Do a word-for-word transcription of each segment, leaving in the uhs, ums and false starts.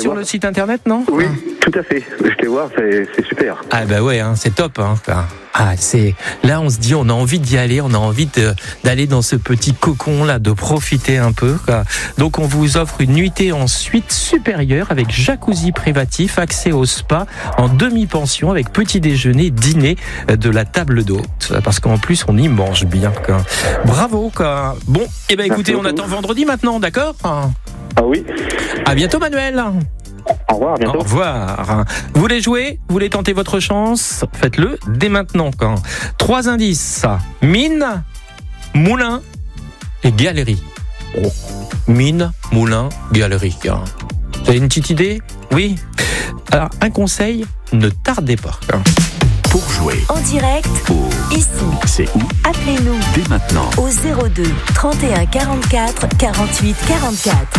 sur voir. le site internet, non? Oui, tout à fait. Je vais voir, c'est, c'est super. Ah bah ouais, hein, c'est top. Hein. Ah, c'est là, on se dit, on a envie d'y aller, on a envie de, d'aller dans ce petit cocon là, de profiter un peu. Quoi. Donc, on vous offre une nuitée en suite supérieure avec jacuzzi privatif, accès au spa en demi-pension avec petit déjeuner, dîner de la table d'hôte. Parce qu'en plus, on y mange bien. Quoi. Bravo. Quoi. Bon, eh ben écoutez, on attend vendredi maintenant, d'accord? Ah oui. À bientôt, Manuel. Au revoir, à bientôt. Au revoir. Vous voulez jouer? Vous voulez tenter votre chance? Faites-le dès maintenant. Quand Trois indices. Mine, moulin et galerie. Oh. Mine, moulin, galerie. Vous avez une petite idée? Oui. Alors, un conseil, ne tardez pas. Pour jouer en direct, au ici, c'est où? Appelez-nous Dès maintenant au zéro deux trente et un quarante-quatre quarante-huit quarante-quatre.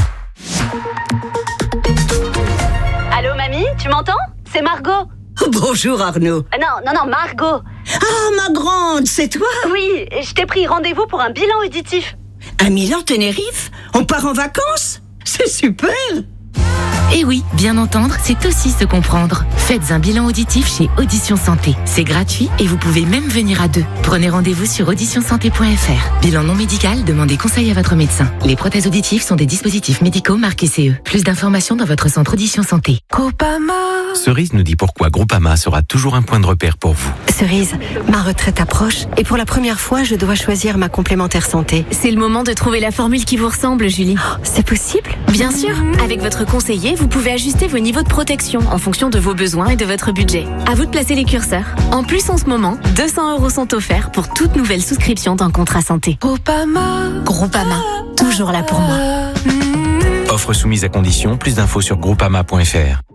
Allô mamie, tu m'entends? C'est Margot. Bonjour Arnaud. Euh, non, non, non, Margot. Ah ma grande, c'est toi? Oui, je t'ai pris rendez-vous pour un bilan auditif. À Milan Tenerife? On part en vacances? C'est super. Et oui, bien entendre, c'est aussi se comprendre. Faites un bilan auditif chez Audition Santé. C'est gratuit et vous pouvez même venir à deux. Prenez rendez-vous sur audition santé point f r. Bilan non médical, demandez conseil à votre médecin. Les prothèses auditives sont des dispositifs médicaux marqués C E. Plus d'informations dans votre centre Audition Santé. Groupama. Cerise nous dit pourquoi Groupama sera toujours un point de repère pour vous. Cerise, ma retraite approche et pour la première fois, je dois choisir ma complémentaire santé. C'est le moment de trouver la formule qui vous ressemble, Julie. Oh, c'est possible? Bien sûr. Avec votre conseiller, vous pouvez ajuster vos niveaux de protection en fonction de vos besoins et de votre budget. À vous de placer les curseurs. En plus, en ce moment, deux cents euros sont offerts pour toute nouvelle souscription d'un contrat santé. Groupama. Groupama, toujours là pour moi. Offre soumise à condition, plus d'infos sur groupama point f r.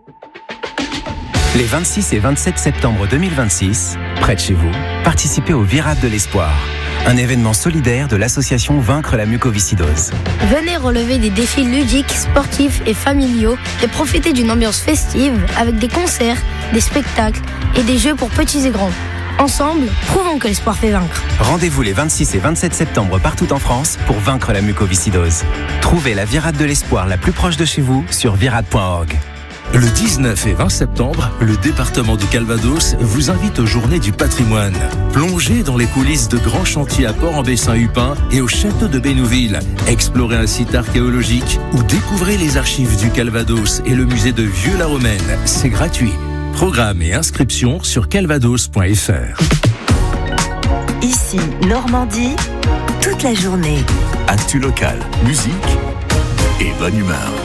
Les vingt-six et vingt-sept septembre deux mille vingt-six, près de chez vous, participez au Virade de l'Espoir, un événement solidaire de l'association Vaincre la mucoviscidose. Venez relever des défis ludiques, sportifs et familiaux et profiter d'une ambiance festive avec des concerts, des spectacles et des jeux pour petits et grands. Ensemble, prouvons que l'espoir fait vaincre. Rendez-vous les vingt-six et vingt-sept septembre partout en France pour vaincre la mucoviscidose. Trouvez la Virade de l'Espoir la plus proche de chez vous sur virade point org. Le dix-neuf et vingt septembre, le département du Calvados vous invite aux Journées du patrimoine. Plongez dans les coulisses de grands chantiers à Port-en-Bessin-Hupin et au château de Bénouville. Explorez un site archéologique ou découvrez les archives du Calvados et le musée de Vieux-la-Romaine. C'est gratuit. Programme et inscription sur calvados point f r. Ici, Normandie, toute la journée. Actu local, musique et bonne humeur.